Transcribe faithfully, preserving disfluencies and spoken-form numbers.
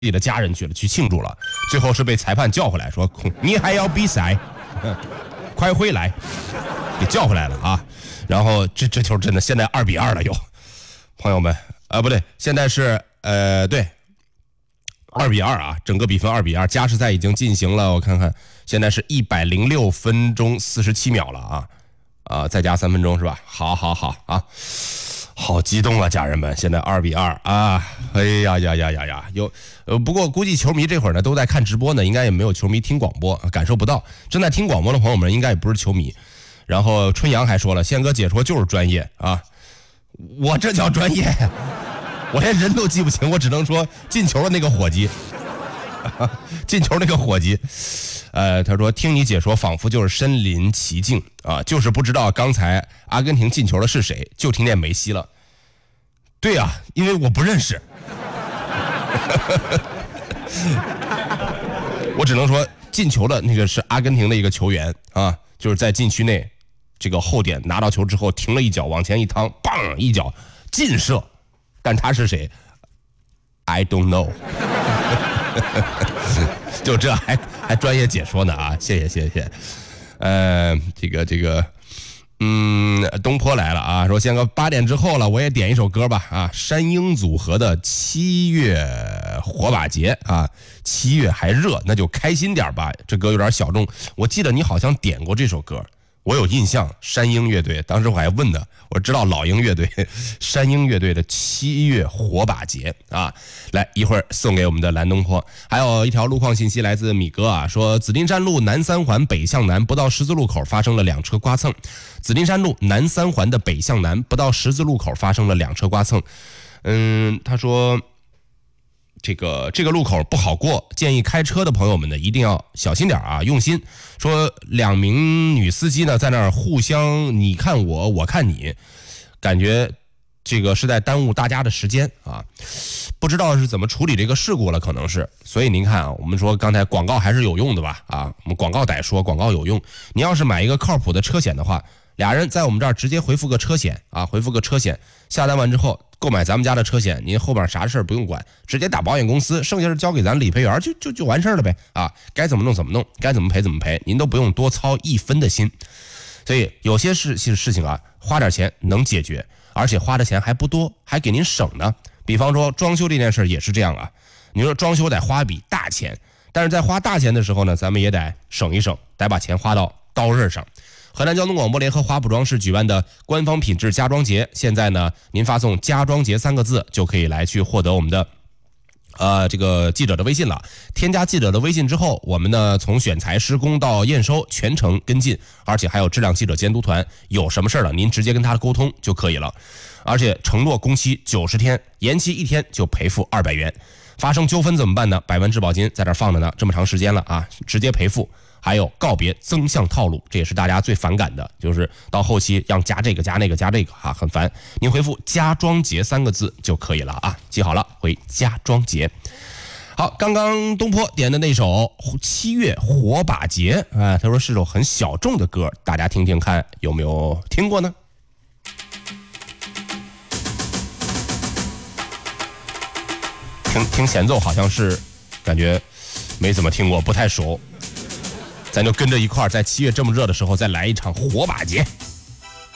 己的家人去了，去庆祝了，最后是被裁判叫回来，说你还要比赛，嗯，快回来，给叫回来了啊。然后这这球真的现在二比二了又，朋友们，啊不对，现在是呃对，二比二啊，整个比分二比二，加时赛已经进行了，我看看，现在是一百零六分钟四十七秒了啊啊，再加三分钟是吧？好好好啊。好激动啊，家人们！现在二比二啊！哎呀呀呀呀呀！有呃，不过估计球迷这会儿呢都在看直播呢，应该也没有球迷听广播，感受不到。正在听广播的朋友们应该也不是球迷。然后春阳还说了，宪哥解说就是专业啊！我这叫专业呀！我连人都记不清，我只能说进球的那个伙计，进球那个伙计。呃，他说听你解说仿佛就是身临其境啊，就是不知道刚才阿根廷进球的是谁，就听见梅西了。对啊，因为我不认识，我只能说进球的那个是阿根廷的一个球员啊，就是在禁区内这个后点拿到球之后停了一脚往前一趟，棒一脚劲射，但他是谁 ？I don't know 。就这还还专业解说呢啊！谢谢谢谢，呃，这个这个，嗯，东坡来了啊，说宪哥八点之后了，我也点一首歌吧啊，山鹰组合的《七月火把节》啊，七月还热，那就开心点吧。这歌有点小众，我记得你好像点过这首歌。我有印象，山鹰乐队，当时我还问的，我知道老鹰乐队，山鹰乐队的七月火把节啊，来一会儿送给我们的蓝东坡。还有一条路况信息来自米哥啊，说紫金山路南三环北向南不到十字路口发生了两车刮蹭，紫金山路南三环的北向南不到十字路口发生了两车刮蹭。嗯，他说。这个这个路口不好过，建议开车的朋友们呢一定要小心点啊，用心。说两名女司机呢在那儿互相你看我我看你，感觉这个是在耽误大家的时间啊，不知道是怎么处理这个事故了，可能是。所以您看啊，我们说刚才广告还是有用的吧啊，我们广告得说广告有用。你要是买一个靠谱的车险的话，俩人在我们这儿直接回复个车险啊，回复个车险，下单完之后。购买咱们家的车险，您后边啥事儿不用管，直接打保险公司，剩下是交给咱理赔员，就就就完事儿了呗啊！该怎么弄怎么弄，该怎么赔怎么赔，您都不用多操一分的心。所以有些事事情啊，花点钱能解决，而且花的钱还不多，还给您省呢。比方说装修这件事也是这样啊，你说装修得花笔大钱，但是在花大钱的时候呢，咱们也得省一省，得把钱花到刀刃上。河南交通广播联合华普装饰举办的官方品质家装节，现在呢，您发送家装节三个字就可以来去获得我们的呃这个记者的微信了。添加记者的微信之后，我们呢从选材施工到验收全程跟进，而且还有质量记者监督团，有什么事了您直接跟他沟通就可以了。而且承诺工期九十天，延期一天就赔付二百元。发生纠纷怎么办呢？百万质保金在这放着呢，这么长时间了啊，直接赔付。还有告别增项套路，这也是大家最反感的，就是到后期让加这个加那个加这个啊，很烦。您回复家装节三个字就可以了啊，记好了，回家装节。好，刚刚东坡点的那首七月火把节啊，他说是首很小众的歌，大家听听看有没有听过呢？听听前奏好像是感觉没怎么听过，不太熟。咱就跟着一块儿，在七月这么热的时候，再来一场火把节。